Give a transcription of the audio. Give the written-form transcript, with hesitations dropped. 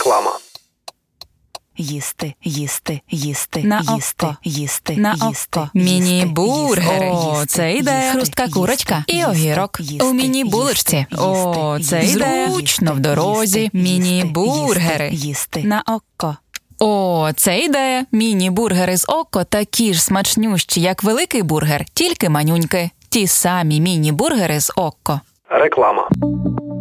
Реклама. Їсти, їсти, їсти, На їсти, око. їсти, На їсти, око. їсти, Міні-бургери. їсти, О, їсти, це ідея. їсти, Хрустка їсти, курочка і їсти, огірок. їсти, У міні-булочці. їсти, О, їсти, це їсти, ідея. їсти, Зручно в дорозі. їсти, Міні-бургери. їсти. На око. О, це ідея. Міні-бургери з око такі ж смачнющі, як великий бургер, тільки манюньки. Ті самі міні-бургери з око. Реклама.